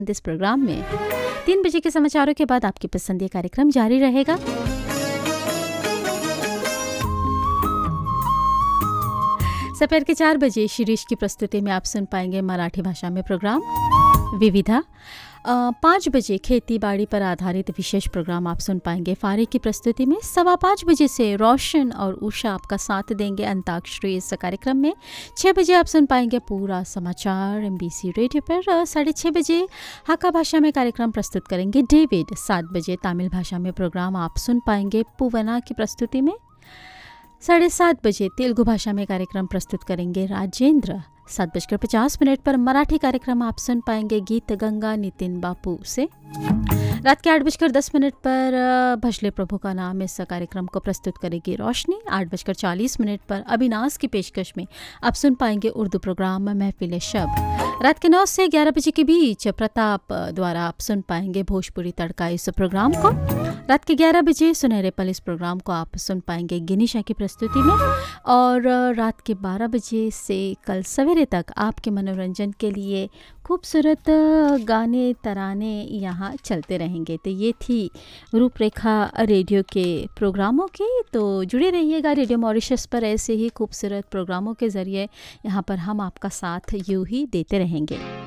इस programme में 3 बजे के समाचारों के बाद आपकी पसंदीदा कार्यक्रम जारी रहेगा। दोपहर के 4 बजे शिरीष की प्रस्तुति में आप सुन पाएंगे मराठी भाषा में प्रोग्राम विविधा। 5 बजे खेती बाड़ी पर आधारित विशेष प्रोग्राम आप सुन पाएंगे फारिक की प्रस्तुति में। 5:15 बजे से रोशन और उषा आपका साथ देंगे अंताक्षरी इस कार्यक्रम में। 6 बजे आप सुन पाएंगे पूरा समाचार MBC रेडियो पर। 6:30 बजे हाका भाषा में कार्यक्रम प्रस्तुत करेंगे डेविड। 7 बजे तमिल भाषा में प्रोग्राम आप सुन पाएंगे पूवना की प्रस्तुति में। 7:30 बजे तेलुगु भाषा में कार्यक्रम प्रस्तुत करेंगे राजेंद्र। 7:50 पर मराठी कार्यक्रम आप सुन पाएंगे गीत गंगा नितिन बापू से। रात के 8:10 पर भजले प्रभु का नाम इस कार्यक्रम को प्रस्तुत करेगी रोशनी। 8:40 पर अविनाश की पेशकश में आप सुन पाएंगे उर्दू प्रोग्राम महफिल शब। रात के 9 से 11 बजे के बीच प्रताप द्वारा आप सुन पाएंगे भोजपुरी तड़का इस प्रोग्राम को। रात के 11 बजे सुनहरे पल इस प्रोग्राम को आप सुन पाएंगे गिनीशा की प्रस्तुति में। और रात के 12 बजे से कल सवेरे तक आपके मनोरंजन के लिए खूबसूरत गाने तराने यहाँ चलते रहेंगे। तो ये थी रूपरेखा रेडियो के प्रोग्रामों की। तो जुड़े रहिएगा रेडियो मॉरिशस पर, ऐसे ही खूबसूरत प्रोग्रामों के ज़रिए यहाँ पर हम आपका साथ यूँ ही देते रहेंगे।